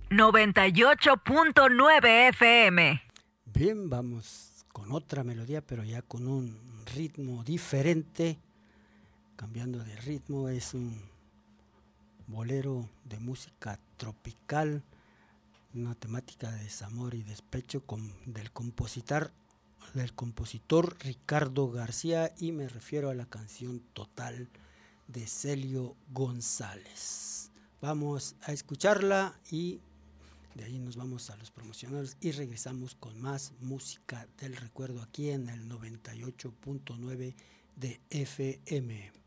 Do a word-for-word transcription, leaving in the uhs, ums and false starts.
noventa y ocho punto nueve F M. Bien, vamos con otra melodía, pero ya con un ritmo diferente. Cambiando de ritmo, es un bolero de música tropical, una temática de desamor y despecho con, del compositor del compositor Ricardo García, y me refiero a la canción Total de Celio González. Vamos a escucharla y de ahí nos vamos a los promocionales y regresamos con más música del recuerdo aquí en el noventa y ocho punto nueve de F M.